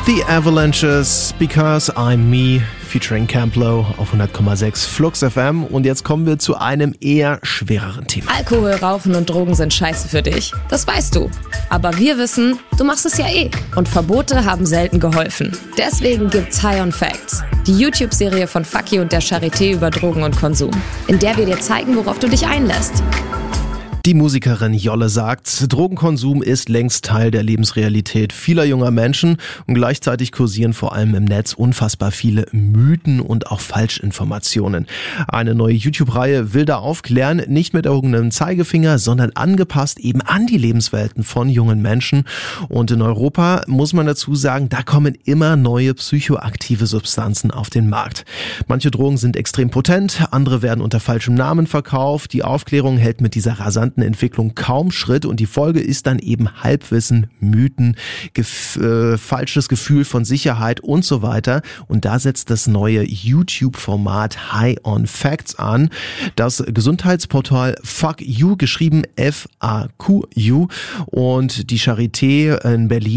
The Avalanches, Because I'm Me, featuring Camp Lo auf 100,6 Flux FM. Und jetzt kommen wir zu einem eher schwereren Thema. Alkohol, Rauchen und Drogen sind scheiße für dich. Das weißt du. Aber wir wissen, du machst es ja eh. Und Verbote haben selten geholfen. Deswegen gibt's High on Facts, die YouTube-Serie von Fucky und der Charité über Drogen und Konsum, in der wir dir zeigen, worauf du dich einlässt. Die Musikerin Jolle sagt, Drogenkonsum ist längst Teil der Lebensrealität vieler junger Menschen und gleichzeitig kursieren vor allem im Netz unfassbar viele Mythen und auch Falschinformationen. Eine neue YouTube-Reihe will da aufklären, nicht mit erhobenem Zeigefinger, sondern angepasst eben an die Lebenswelten von jungen Menschen. Und in Europa muss man dazu sagen, da kommen immer neue psychoaktive Substanzen auf den Markt. Manche Drogen sind extrem potent, andere werden unter falschem Namen verkauft. Die Aufklärung hält mit dieser rasanten Entwicklung kaum Schritt und die Folge ist dann eben Halbwissen, Mythen, falsches Gefühl von Sicherheit und so weiter. Und da setzt das neue YouTube-Format High on Facts an. Das Gesundheitsportal Fuck You, geschrieben FAQU, und die Charité in Berlin